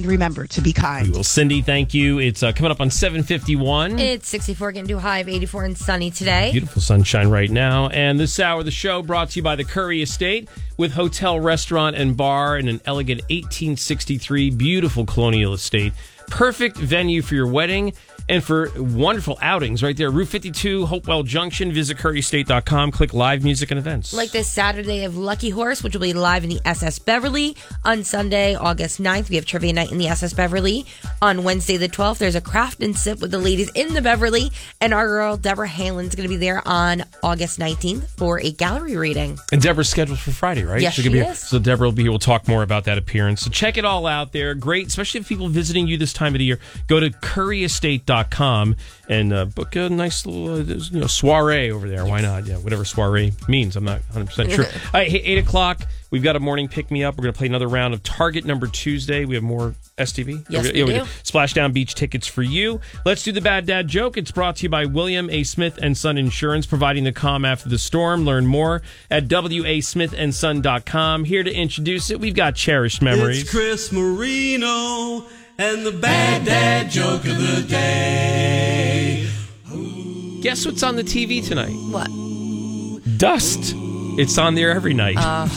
And remember to be kind. Well, Cindy, thank you. It's coming up on 7:51. It's 64, getting to a high of 84 and sunny today. Beautiful sunshine right now. And this hour of the show brought to you by the Curry Estate with hotel, restaurant, and bar in an elegant 1863 beautiful colonial estate. Perfect venue for your wedding and for wonderful outings right there. Route 52, Hopewell Junction. Visit curryestate.com. Click live music and events. Like this Saturday of Lucky Horse, which will be live in the SS Beverly. On Sunday, August 9th, we have trivia night in the SS Beverly. On Wednesday the 12th, there's a craft and sip with the ladies in the Beverly. And our girl, Deborah Hanlon's going to be there on August 19th for a gallery reading. And Deborah's scheduled for Friday, right? Yes, she is. So Deborah will be here. We'll talk more about that appearance. So check it all out there. Great, especially if people visiting you this time of the year. Go to curryestate.com and book a nice little soiree over there. Why not? Yeah, whatever soiree means. I'm not 100% sure. All right, hey, 8 o'clock. We've got a morning pick-me-up. We're going to play another round of Target Number Tuesday. We have more STV. Yes, we do. Splashdown Beach tickets for you. Let's do the Bad Dad joke. It's brought to you by William A. Smith & Son Insurance, providing the calm after the storm. Learn more at wasmithandson.com. Here to introduce it, we've got Cherished Memories. It's Chris Marino and the Bad Dad joke of the day. Guess what's on the TV tonight? What? Dust. It's on there every night.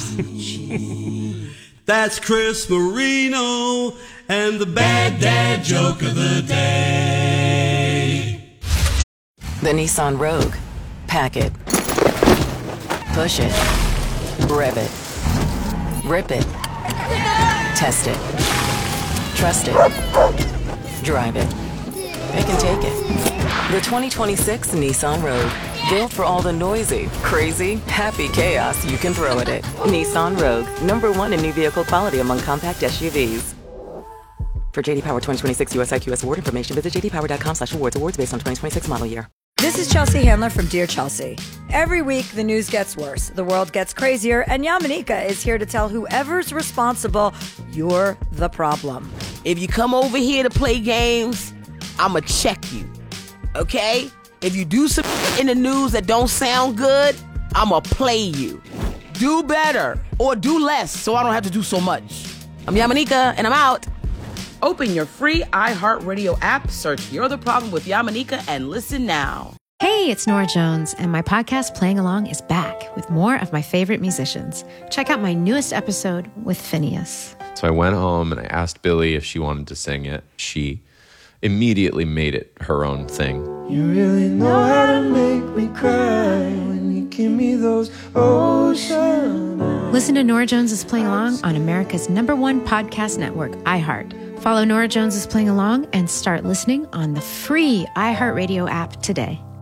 That's Chris Marino and the Bad Dad joke of the day. The Nissan Rogue. Pack it. Push it. Rev it. Rip it. Test it. Trust it. Drive it. Pick and take it. The 2026 Nissan Rogue. Built for all the noisy, crazy, happy chaos you can throw at it. Nissan Rogue. #1 in new vehicle quality among compact SUVs. For JD Power 2026 US IQS award information, visit jdpower.com/awards. Awards based on 2026 model year. This is Chelsea Handler from Dear Chelsea. Every week, the news gets worse, the world gets crazier, and Yamanika is here to tell whoever's responsible, you're the problem. If you come over here to play games, I'ma check you, okay? If you do some in the news that don't sound good, I'ma play you. Do better or do less so I don't have to do so much. I'm Yamanika, and I'm out. Open your free iHeartRadio app, search You're the Problem with Yamanika, and listen now. Hey, it's Nora Jones, and my podcast Playing Along is back with more of my favorite musicians. Check out my newest episode with Phineas. So I went home and I asked Billy if she wanted to sing it. She immediately made it her own thing. You really know how to make me cry when you give me those ocean eyes. Listen to Nora Jones' Playing Along on America's #1 podcast network, iHeart. Follow Nora Jones' Playing Along and start listening on the free iHeartRadio app today.